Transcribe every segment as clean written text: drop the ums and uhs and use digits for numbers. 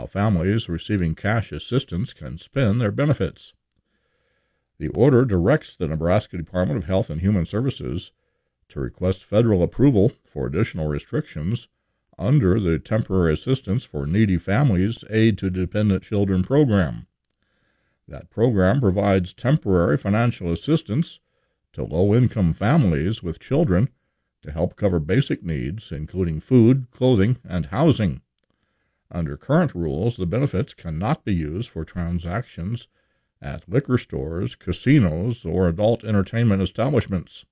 how families receiving cash assistance can spend their benefits. The order directs the Nebraska Department of Health and Human Services to request federal approval for additional restrictions under the Temporary Assistance for Needy Families Aid to Dependent Children program. That program provides temporary financial assistance to low-income families with children to help cover basic needs, including food, clothing, and housing. Under current rules, the benefits cannot be used for transactions at liquor stores, casinos, or adult entertainment establishments.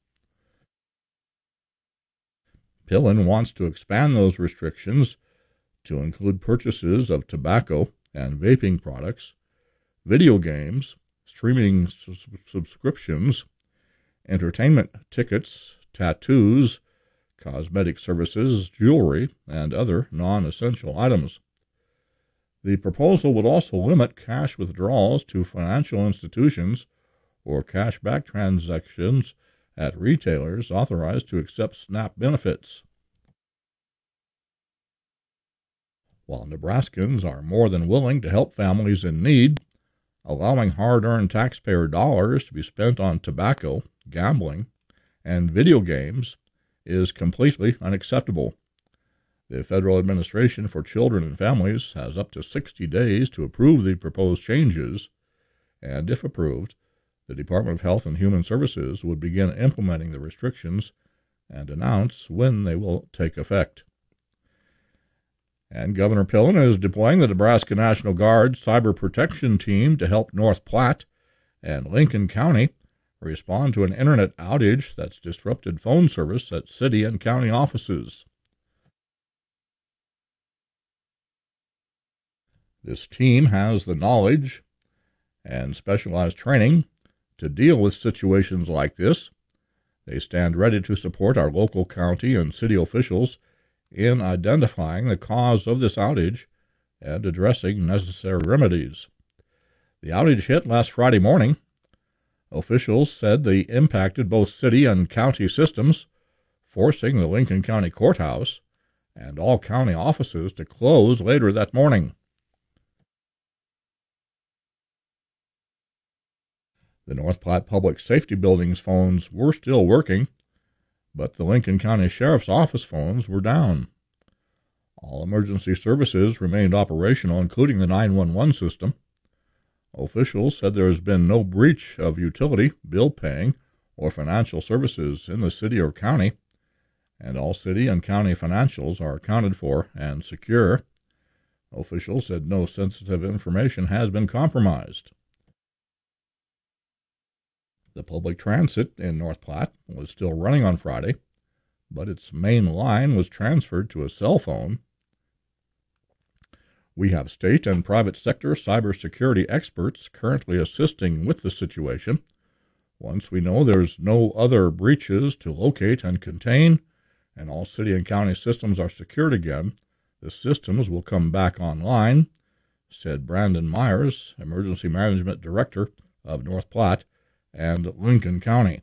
Pillen wants to expand those restrictions to include purchases of tobacco and vaping products, video games, streaming subscriptions, entertainment tickets, tattoos, cosmetic services, jewelry, and other non-essential items. The proposal would also limit cash withdrawals to financial institutions or cashback transactions at retailers authorized to accept SNAP benefits. While Nebraskans are more than willing to help families in need, allowing hard-earned taxpayer dollars to be spent on tobacco, gambling, and video games is completely unacceptable. The Federal Administration for Children and Families has up to 60 days to approve the proposed changes, and if approved, the Department of Health and Human Services would begin implementing the restrictions and announce when they will take effect. And Governor Pillen is deploying the Nebraska National Guard Cyber Protection Team to help North Platte and Lincoln County respond to an internet outage that's disrupted phone service at city and county offices. This team has the knowledge and specialized training to deal with situations like this. They stand ready to support our local county and city officials in identifying the cause of this outage and addressing necessary remedies. The outage hit last Friday morning. Officials said they impacted both city and county systems, forcing the Lincoln County Courthouse and all county offices to close later that morning. The North Platte Public Safety Building's phones were still working, but the Lincoln County Sheriff's Office phones were down. All emergency services remained operational, including the 911 system. Officials said there has been no breach of utility, bill paying, or financial services in the city or county, and all city and county financials are accounted for and secure. Officials said no sensitive information has been compromised. The public transit in North Platte was still running on Friday, but its main line was transferred to a cell phone. We have state and private sector cybersecurity experts currently assisting with the situation. Once we know there's no other breaches to locate and contain, and all city and county systems are secured again, the systems will come back online, said Brandon Myers, Emergency Management Director of North Platte and Lincoln County.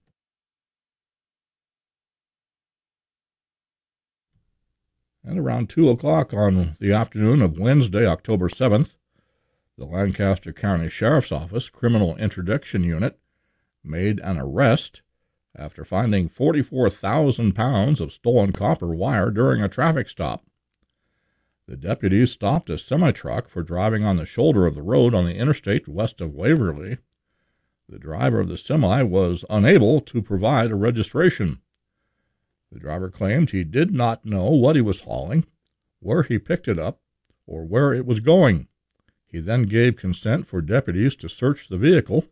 And around 2 o'clock on the afternoon of Wednesday, October 7th, the Lancaster County Sheriff's Office Criminal Interdiction Unit made an arrest after finding 44,000 pounds of stolen copper wire during a traffic stop. The deputies stopped a semi-truck for driving on the shoulder of the road on the interstate west of Waverly. The driver of the semi was unable to provide a registration. The driver claimed he did not know what he was hauling, where he picked it up, or where it was going. He then gave consent for deputies to search the vehicle.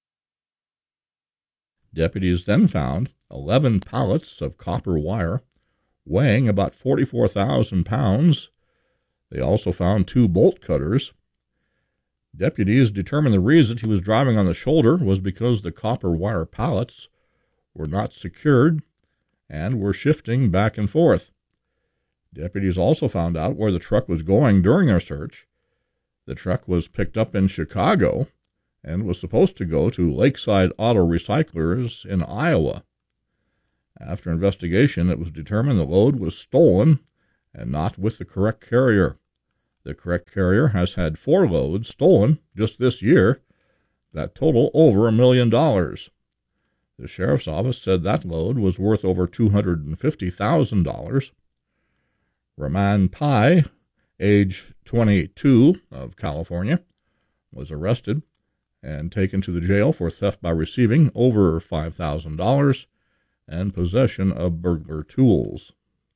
Deputies then found 11 pallets of copper wire weighing about 44,000 pounds. They also found 2 bolt cutters. Deputies determined the reason he was driving on the shoulder was because the copper wire pallets were not secured and were shifting back and forth. Deputies also found out where the truck was going during their search. The truck was picked up in Chicago and was supposed to go to Lakeside Auto Recyclers in Iowa. After investigation, it was determined the load was stolen and not with the correct carrier. The correct carrier has had 4 loads stolen just this year that total over $1 million. The sheriff's office said that load was worth over $250,000. Raman Pai, age 22, of California, was arrested and taken to the jail for theft by receiving over $5,000 and possession of burglar tools.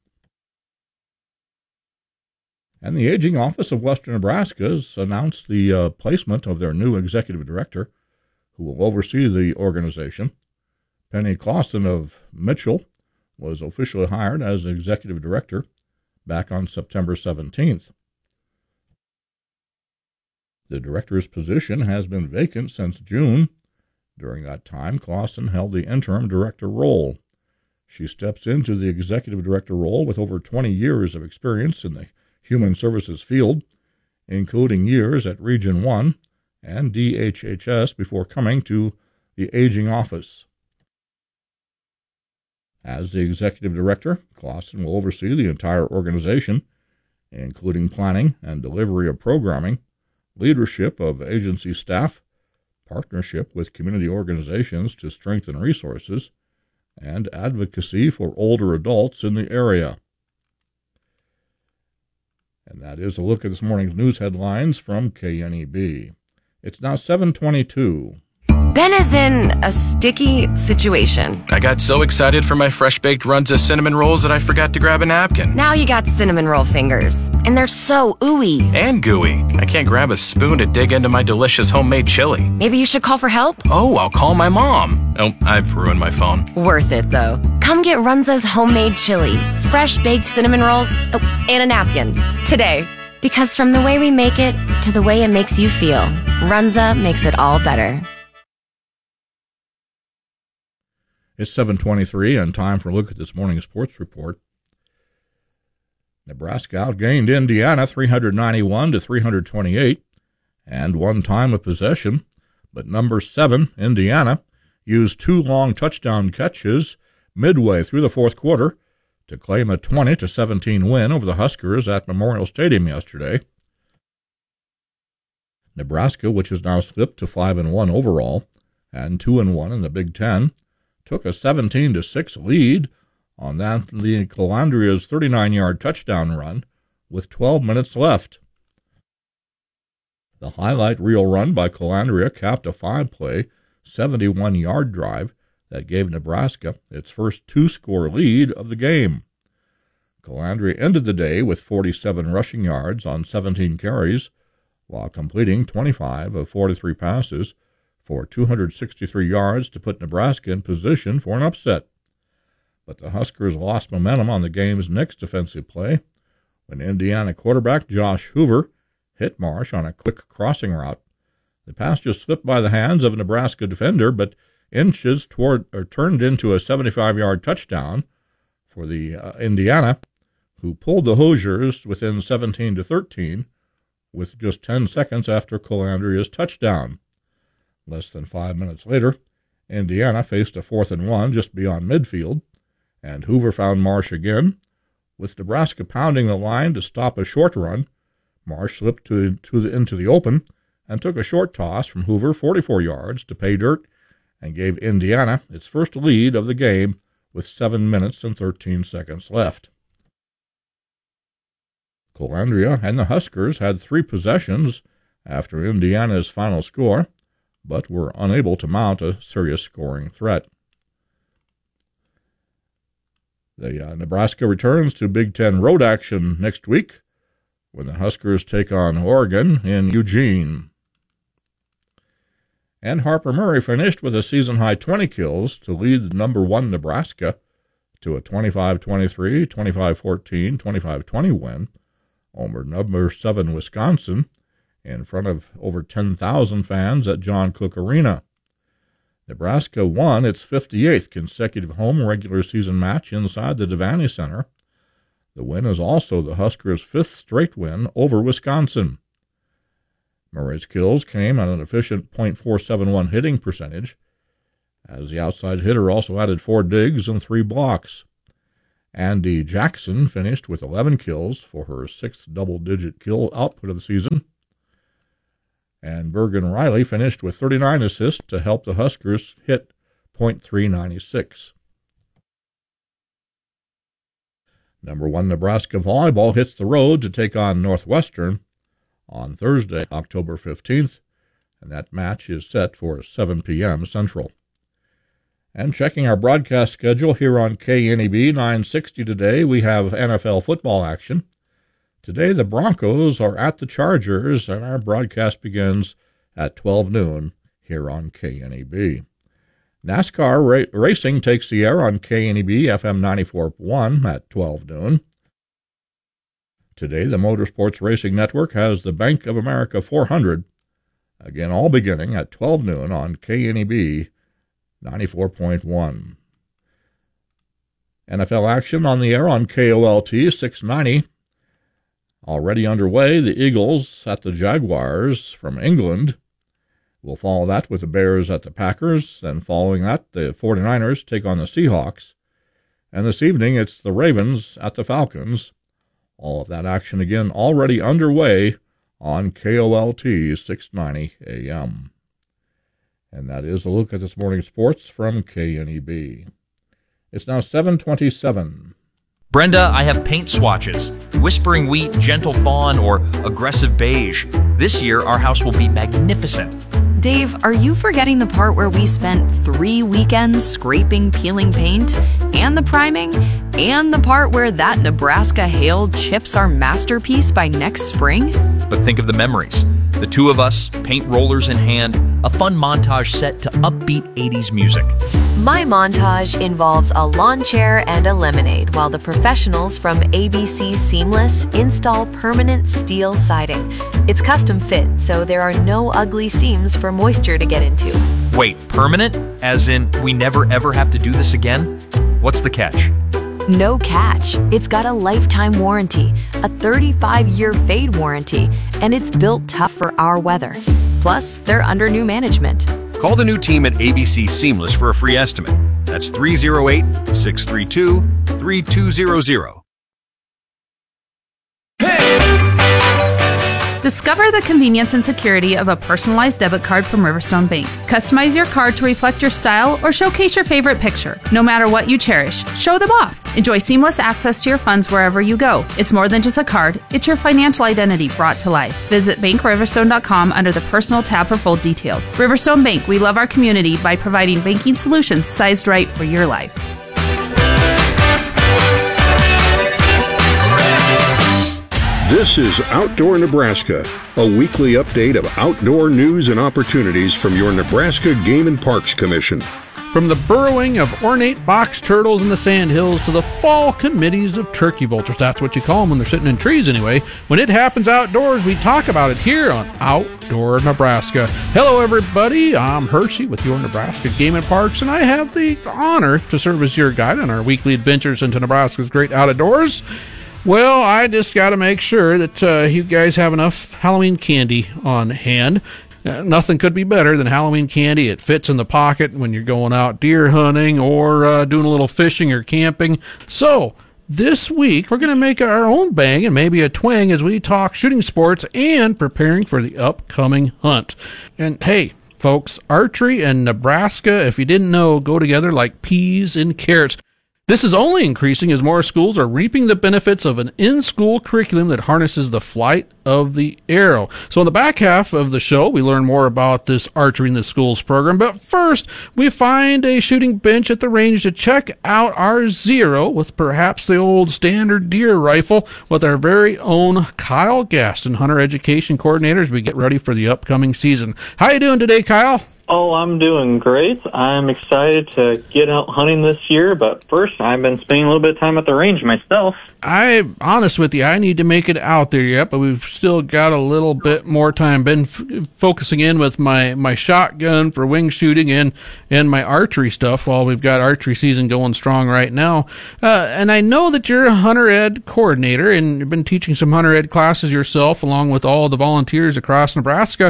And the Aging Office of Western Nebraska has announced the placement of their new executive director, who will oversee the organization. Penny Clausen of Mitchell was officially hired as executive director back on September 17th. The director's position has been vacant since June. During that time, Clausen held the interim director role. She steps into the executive director role with over 20 years of experience in the human services field, including years at Region 1 and DHHS before coming to the Aging Office. As the executive director, Clausen will oversee the entire organization, including planning and delivery of programming, leadership of agency staff, partnership with community organizations to strengthen resources, and advocacy for older adults in the area. And that is a look at this morning's news headlines from KNEB. It's now 7:22. Ben is in a sticky situation. I got so excited for my fresh-baked Runza cinnamon rolls that I forgot to grab a napkin. Now you got cinnamon roll fingers, and they're so ooey. And gooey. I can't grab a spoon to dig into my delicious homemade chili. Maybe you should call for help? Oh, I'll call my mom. Oh, I've ruined my phone. Worth it, though. Come get Runza's homemade chili, fresh-baked cinnamon rolls, and a napkin today. Because from the way we make it to the way it makes you feel, Runza makes it all better. It's 7:23 and time for a look at this morning's sports report. Nebraska outgained Indiana 391-328 and won time of possession, but number 7, Indiana, used 2 long touchdown catches midway through the fourth quarter to claim a 20-17 win over the Huskers at Memorial Stadium yesterday. Nebraska, which has now slipped to 5-1 overall and 2-1 in the Big Ten, took a 17-6 lead on the Calandria's 39-yard touchdown run with 12 minutes left. The highlight reel run by Calandria capped a 5-play, 71-yard drive that gave Nebraska its first 2-score lead of the game. Calandria ended the day with 47 rushing yards on 17 carries, while completing 25 of 43 passes for 263 yards to put Nebraska in position for an upset. But the Huskers lost momentum on the game's next defensive play when Indiana quarterback Josh Hoover hit Marsh on a quick crossing route. The pass just slipped by the hands of a Nebraska defender, but inches turned into a 75-yard touchdown for the Indiana, who pulled the Hoosiers within 17-13 with just 10 seconds after Calandria's touchdown. Less than 5 minutes later, Indiana faced a 4th and 1 just beyond midfield, and Hoover found Marsh again. With Nebraska pounding the line to stop a short run, Marsh slipped into the open and took a short toss from Hoover 44 yards to pay dirt and gave Indiana its first lead of the game with 7 minutes and 13 seconds left. Calandria and the Huskers had 3 possessions after Indiana's final score, but were unable to mount a serious scoring threat. The Nebraska returns to Big Ten road action next week when the Huskers take on Oregon in Eugene. And Harper Murray finished with a season-high 20 kills to lead the number 1 Nebraska to a 25-23, 25-14, 25-20 win over number 7 Wisconsin in front of over 10,000 fans at John Cook Arena. Nebraska won its 58th consecutive home regular season match inside the Devaney Center. The win is also the Huskers' 5th straight win over Wisconsin. Murray's kills came at an efficient .471 hitting percentage, as the outside hitter also added 4 digs and 3 blocks. Andy Jackson finished with 11 kills for her sixth double-digit kill output of the season. And Bergen Riley finished with 39 assists to help the Huskers hit .396. Number 1 Nebraska volleyball hits the road to take on Northwestern on Thursday, October 15th, and that match is set for 7 p.m. Central. And checking our broadcast schedule here on KNEB 960 today, we have NFL football action. Today the Broncos are at the Chargers, and our broadcast begins at 12 noon here on KNEB. NASCAR racing takes the air on KNEB FM 94.1 at 12 noon. Today the Motorsports Racing Network has the Bank of America 400, again all beginning at 12 noon on KNEB 94.1. NFL action on the air on KOLT 690. Already underway, the Eagles at the Jaguars from England. We'll follow that with the Bears at the Packers, and following that, the 49ers take on the Seahawks. And this evening, it's the Ravens at the Falcons. All of that action again already underway on KOLT 690 AM. And that is a look at this morning's sports from KNEB. It's now 7:27. Brenda, I have paint swatches. Whispering Wheat, Gentle Fawn, or Aggressive Beige. This year, our house will be magnificent. Dave, are you forgetting the part where we spent 3 weekends scraping, peeling paint, and the priming, and the part where that Nebraska hail chips our masterpiece by next spring? But think of the memories. The two of us, paint rollers in hand, a fun montage set to upbeat 80s music. My montage involves a lawn chair and a lemonade, while the professionals from ABC Seamless install permanent steel siding. It's custom fit, so there are no ugly seams for moisture to get into. Wait, permanent? As in, we never ever have to do this again? What's the catch? No catch. It's got a lifetime warranty, a 35-year fade warranty, and it's built tough for our weather. Plus, they're under new management. Call the new team at ABC Seamless for a free estimate. That's 308-632-3200. Discover the convenience and security of a personalized debit card from Riverstone Bank. Customize your card to reflect your style or showcase your favorite picture. No matter what you cherish, show them off. Enjoy seamless access to your funds wherever you go. It's more than just a card, it's your financial identity brought to life. Visit BankRiverstone.com under the Personal tab for full details. Riverstone Bank, we love our community by providing banking solutions sized right for your life. This is Outdoor Nebraska, a weekly update of outdoor news and opportunities from your Nebraska Game and Parks Commission. From the burrowing of ornate box turtles in the sandhills to the fall committees of turkey vultures. That's what you call them when they're sitting in trees anyway. When it happens outdoors, we talk about it here on Outdoor Nebraska. Hello, everybody. I'm Hershey with your Nebraska Game and Parks, and I have the honor to serve as your guide on our weekly adventures into Nebraska's great outdoors. Well, I just got to make sure that you guys have enough Halloween candy on hand. Nothing could be better than Halloween candy. It fits in the pocket when you're going out deer hunting or doing a little fishing or camping. So, this week, we're going to make our own bang and maybe a twang as we talk shooting sports and preparing for the upcoming hunt. And hey, folks, archery and Nebraska, if you didn't know, go together like peas and carrots. This is only increasing as more schools are reaping the benefits of an in-school curriculum that harnesses the flight of the arrow. So in the back half of the show, we learn more about this Archery in the Schools program. But first, we find a shooting bench at the range to check out our Zero with perhaps the old standard deer rifle with our very own Kyle Gaston, Hunter Education Coordinator, as we get ready for the upcoming season. How you doing today, Kyle? Oh, I'm doing great. I'm excited to get out hunting this year, but first, I've been spending a little bit of time at the range myself. I'm honest with you, I need to make it out there yet, but we've still got a little bit more time. Been focusing in with my shotgun for wing shooting and my archery stuff while we've got archery season going strong right now. And I know that you're a Hunter Ed coordinator, and you've been teaching some Hunter Ed classes yourself along with all the volunteers across Nebraska.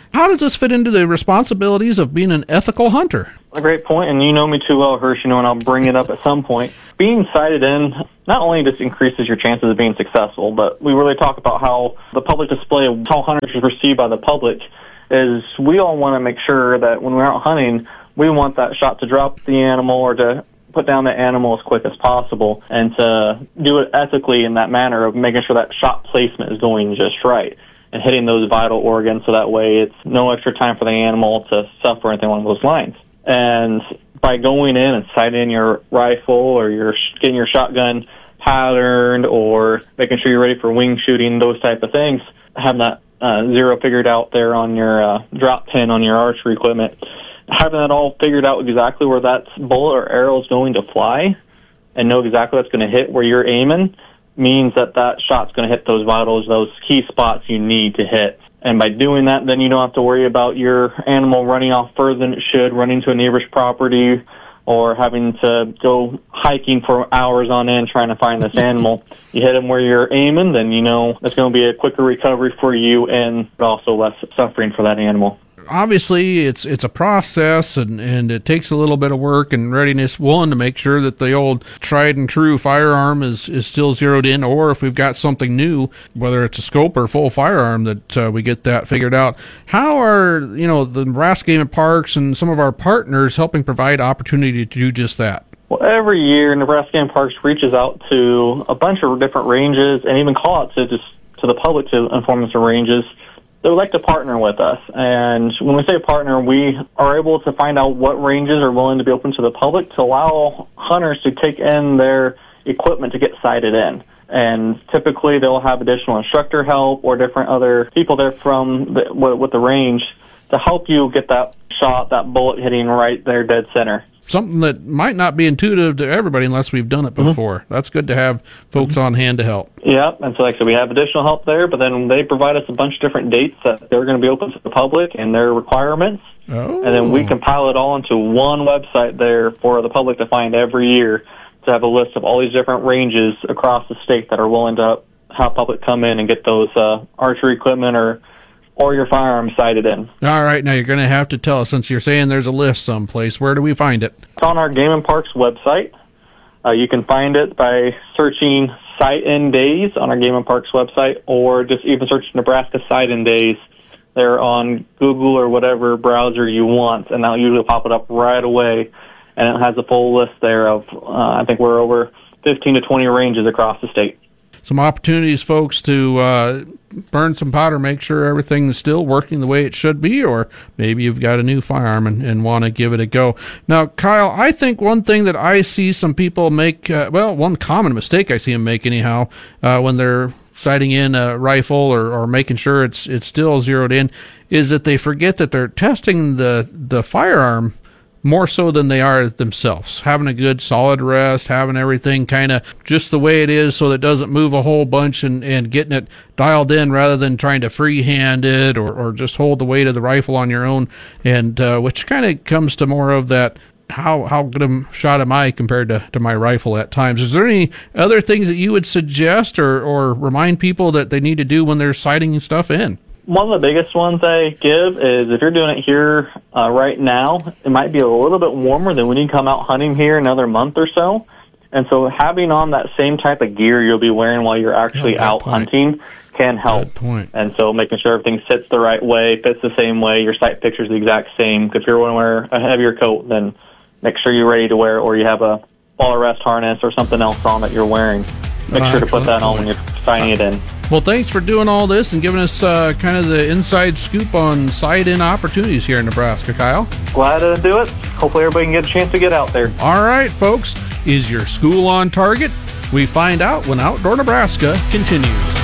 How does this fit into the responsibilities of being an ethical hunter? A great point, and you know me too well, Hirsch, and I'll bring it up at some point. Being sighted in not only just increases your chances of being successful, but we really talk about how the public display of how hunters are perceived by the public is we all want to make sure that when we're out hunting, we want that shot to drop the animal or to put down the animal as quick as possible, and to do it ethically in that manner of making sure that shot placement is going just right and hitting those vital organs, so that way it's no extra time for the animal to suffer or anything along those lines. And by going in and sighting your rifle or you're getting your shotgun patterned or making sure you're ready for wing shooting, those type of things, having that zero figured out there on your drop pin on your archery equipment, having that all figured out exactly where that bullet or arrow is going to fly and know exactly what's going to hit where you're aiming means that that shot's going to hit those vitals, those key spots you need to hit. And by doing that, then you don't have to worry about your animal running off further than it should, running to a neighbor's property, or having to go hiking for hours on end trying to find this animal. You hit them where you're aiming, then you know it's going to be a quicker recovery for you and also less suffering for that animal. Obviously, it's a process, and it takes a little bit of work and readiness, one, to make sure that the old tried and true firearm is still zeroed in, or if we've got something new, whether it's a scope or full firearm, that we get that figured out. How are, the Nebraska Game and Parks and some of our partners helping provide opportunity to do just that? Well, every year, Nebraska Game and Parks reaches out to a bunch of different ranges and even call out to the public to inform us of ranges. They would like to partner with us. And when we say partner, we are able to find out what ranges are willing to be open to the public to allow hunters to take in their equipment to get sighted in. And typically they'll have additional instructor help or different other people there from with the range to help you get that shot, that bullet hitting right there dead center. Something that might not be intuitive to everybody unless we've done it before. Mm-hmm. That's good to have folks on hand to help. Yeah, and so like I said, we have additional help there, but then they provide us a bunch of different dates that they're going to be open to the public and their requirements. Oh. And then we compile it all into one website there for the public to find every year to have a list of all these different ranges across the state that are willing to have public come in and get those archery equipment or your firearm sighted in. All right, now you're going to have to tell us, since you're saying there's a list someplace. Where do we find it? It's on our Game and Parks website. You can find it by searching Sight-In Days on our Game and Parks website, or just even search Nebraska Sight-In Days. They're on Google or whatever browser you want, and that'll usually pop it up right away. And it has a full list there of, I think we're over 15 to 20 ranges across the state. Some opportunities, folks, to burn some powder, make sure everything's still working the way it should be, or maybe you've got a new firearm and want to give it a go. Now, Kyle, I think one thing that I see some people make, one common mistake I see them make anyhow, when they're sighting in a rifle or making sure it's still zeroed in, is that they forget that they're testing the firearm more so than they are themselves, having a good solid rest, having everything kind of just the way it is so that it doesn't move a whole bunch, and getting it dialed in rather than trying to freehand it or just hold the weight of the rifle on your own, and which kind of comes to more of that, how good a shot am I compared to my rifle at times. Is there any other things that you would suggest or remind people that they need to do when they're sighting stuff in? One of the biggest ones I give is if you're doing it here right now, it might be a little bit warmer than when you come out hunting here another month or so. And so having on that same type of gear you'll be wearing while you're actually out hunting can help. And so making sure everything sits the right way, fits the same way, your sight picture is the exact same. If you're going to wear a heavier coat, then make sure you're ready to wear it, or you have a ball arrest harness or something else on that you're wearing. Make sure to put that on when you're sighting it in. Well, thanks for doing all this and giving us kind of the inside scoop on sight-in opportunities here in Nebraska, Kyle. Glad to do it. Hopefully everybody can get a chance to get out there. All right, folks. Is your school on target? We find out when Outdoor Nebraska continues.